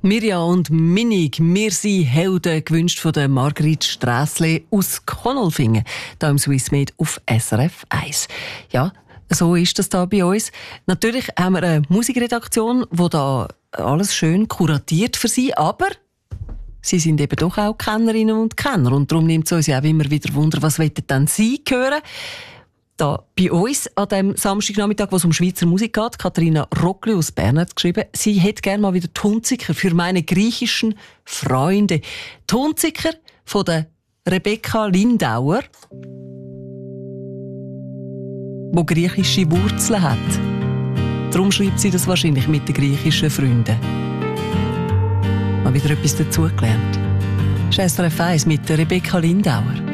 Mirja und Minig, wir sind Helden, gewünscht von der Margrit Strässle aus Konolfingen, hier im Swissmed auf SRF 1. Ja, so ist das da bei uns. Natürlich haben wir eine Musikredaktion, die da alles schön kuratiert für sie, aber sie sind eben doch auch Kennerinnen und Kenner und darum nimmt es uns ja auch immer wieder Wunder, was wollen denn Sie hören? Da bei uns an dem Samstagnachmittag, wo es um Schweizer Musik geht, Katharina Rockli aus Bern hat geschrieben, sie hätte gerne mal wieder die Hunziker für meine griechischen Freunde. Die Hunziker von der Rebecca Lindauer, die griechische Wurzeln hat. Darum schreibt sie das wahrscheinlich mit den griechischen Freunden. Mal wieder etwas dazugelernt. Das ist SRF 1 mit der Rebecca Lindauer.